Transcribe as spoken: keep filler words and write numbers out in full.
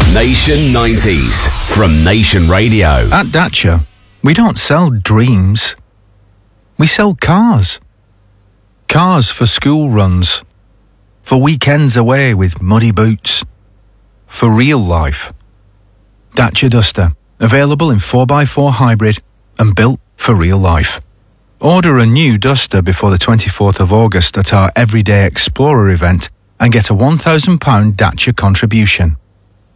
Nation nineties from Nation Radio. At Dacia, we don't sell dreams. We sell cars. Cars for school runs. For weekends away with muddy boots. For real life. Dacia Duster, available in four by four hybrid and built for real life. Order a new Duster before the twenty-fourth of August at our Everyday Explorer event and get a one thousand pounds Dacia contribution.